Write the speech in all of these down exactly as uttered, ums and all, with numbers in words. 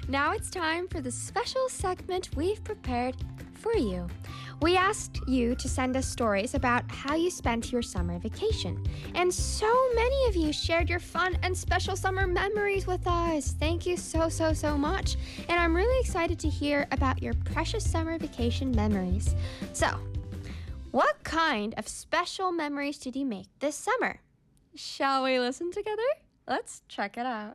Now it's time for the special segment we've prepared for you. We asked you to send us stories about how you spent your summer vacation. And so many of you shared your fun and special summer memories with us. Thank you so, so, so much. And I'm really excited to hear about your precious summer vacation memories. So, what kind of special memories did you make this summer? Shall we listen together? Let's check it out.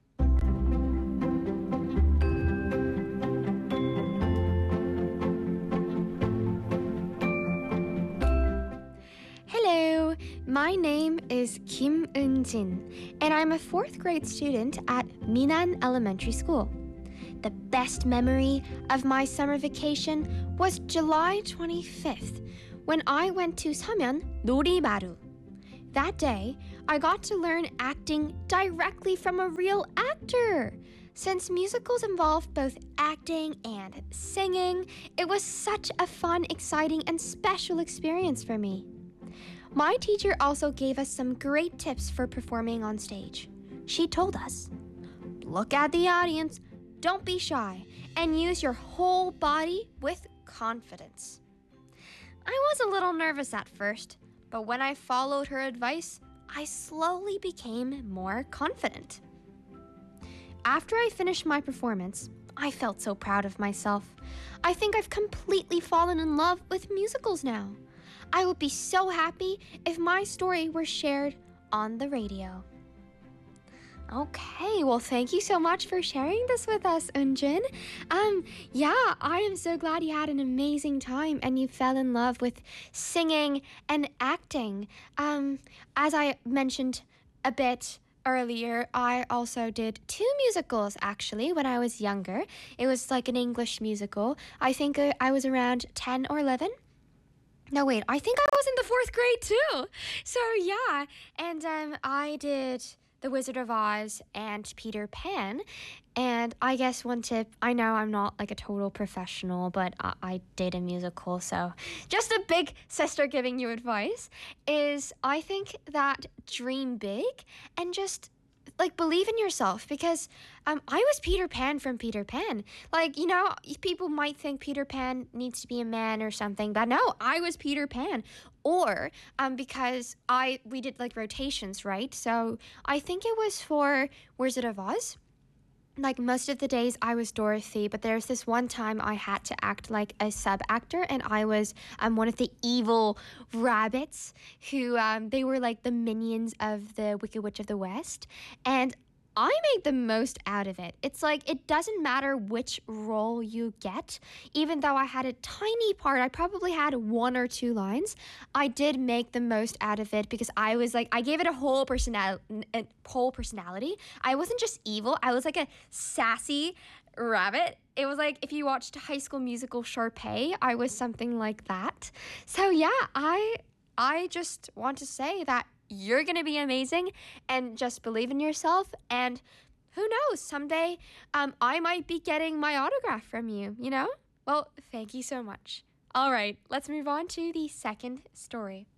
Hello, my name is Kim Eun-jin, and I'm a fourth grade student at Minan Elementary School. The best memory of my summer vacation was July twenty-fifth, when I went to Samyeon Norimaru. That day, I got to learn acting directly from a real actor. Since musicals involve both acting and singing, it was such a fun, exciting, and special experience for me. My teacher also gave us some great tips for performing on stage. She told us, look at the audience, don't be shy, and use your whole body with confidence. I was a little nervous at first, but when I followed her advice, I slowly became more confident. After I finished my performance, I felt so proud of myself. I think I've completely fallen in love with musicals now. I would be so happy if my story were shared on the radio. Okay, well, thank you so much for sharing this with us, Eun-jin. Um, yeah, I am so glad you had an amazing time and you fell in love with singing and acting. Um, as I mentioned a bit earlier, I also did two musicals, actually, when I was younger. It was like an English musical. I think uh, I was around ten or eleven. No, wait, I think I was in the fourth grade too. So yeah, and um, I did The Wizard of Oz and Peter Pan. And I guess one tip, I know I'm not like a total professional, but I, I did a musical. So just a big sister giving you advice is I think that dream big and just like believe in yourself, because um, I was Peter Pan from Peter Pan. Like, you know, people might think Peter Pan needs to be a man or something, but no, I was Peter Pan. Or um, because I we did like rotations, right? So I think it was for Wizard of Oz. Like most of the days I was Dorothy, but there's this one time I had to act like a sub-actor, and I was um, one of the evil rabbits who, um, they were like the minions of the Wicked Witch of the West, and I made the most out of it. It's like, it doesn't matter which role you get. Even though I had a tiny part, I probably had one or two lines, I did make the most out of it because I was like, I gave it a whole personal, a whole personality. I wasn't just evil. I was like a sassy rabbit. It was like if you watched High School Musical Sharpay, I was something like that. So yeah, I I just want to say that you're going to be amazing, and just believe in yourself, and who knows, someday um, I might be getting my autograph from you, you know? Well, thank you so much. All right, let's move on to the second story.